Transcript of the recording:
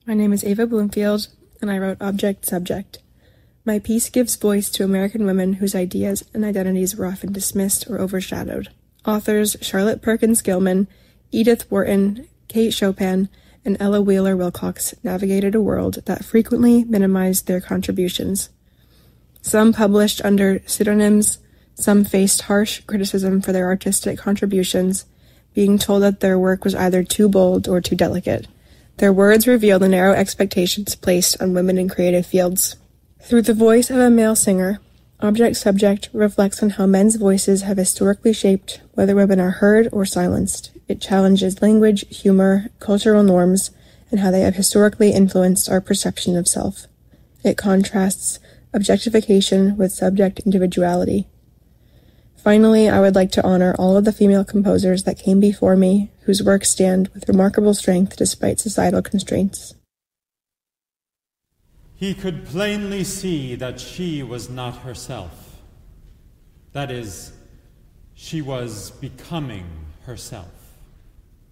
My name is Ava Bloomfield, and I wrote Object Subject. My piece gives voice to American women whose ideas and identities were often dismissed or overshadowed. Authors Charlotte Perkins Gilman, Edith Wharton, Kate Chopin, and Ella Wheeler Wilcox navigated a world that frequently minimized their contributions. Some published under pseudonyms, some faced harsh criticism for their artistic contributions, being told that their work was either too bold or too delicate. Their words reveal the narrow expectations placed on women in creative fields. Through the voice of a male singer, Object Subject reflects on how men's voices have historically shaped whether women are heard or silenced. It challenges language, humor, cultural norms, and how they have historically influenced our perception of self. It contrasts objectification with subject individuality. Finally, I would like to honor all of the female composers that came before me, whose works stand with remarkable strength despite societal constraints. He could plainly see that she was not herself. That is, she was becoming herself.